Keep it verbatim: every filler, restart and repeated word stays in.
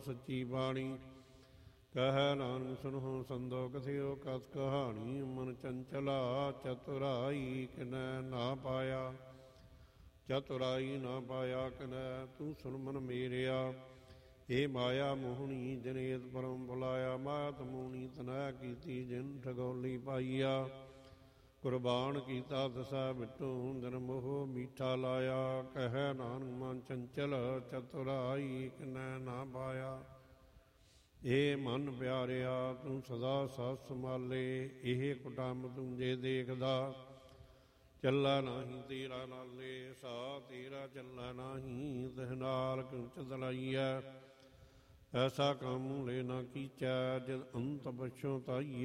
ਸੱਚੀ ਬਾਣੀ। ਕਹਿ ਨਾਨਕ ਸੁਨਹੁ ਸੰਦੋ ਕਥਿਓ ਕਥ ਕਹਾਣੀ। ਮਨ ਚੰਚਲਾ ਚਤੁਰਾਈ ਕਿਨੈ ਨਾ ਪਾਇਆ, ਚਤੁਰਾਈ ਨਾ ਪਾਇਆ ਕਿਨੈ ਤੂੰ ਸੁਨ ਮਨ ਮੇਰਿਆ। ਏ ਮਾਇਆ ਮੋਹਣੀ ਜਨੇਤ ਪਰਮ ਬੁਲਾਇਆ। ਮਾਇਆ ਤਮੋਹਣੀ ਤਨੈ ਕੀਤੀ ਜਿਨ ਠਗੋਲੀ ਪਾਈਆ। ਕੁਰਬਾਨ ਕੀਤਾ ਦਸਾ ਮਿੱਟੂ ਜਨ ਮੋਹ ਮੀਠਾ ਲਾਇਆ। ਕਹਿ ਨਾਨਕ ਮਨ ਚੰਚਲ ਚਤੁਰਾਈ ਕਿਨੈ ਨਾ ਪਾਇਆ। ਏ ਮਨ ਪਿਆਰਿਆ ਤੂੰ ਸਦਾ ਸਾਥ ਸੰਭਾਲੇ। ਇਹ ਕੁਟੰਬ ਤੂੰ ਜੇ ਦੇਖਦਾ, ਚੱਲਾ ਨਾਹੀਂ ਤੇਰਾ ਨਾਲੇ। ਸਾ ਤੇਰਾ ਚੱਲਾ ਨਾਹੀਂ ਤਿਹ ਨਾਲ ਕਿਉ ਚਤਲਾਈਐ। ਐਸਾ ਕੰਮ ਲੈ ਨਾ ਕੀਚੈ ਜਦ ਅੰਤ ਪਛੋਤਾਈਐ।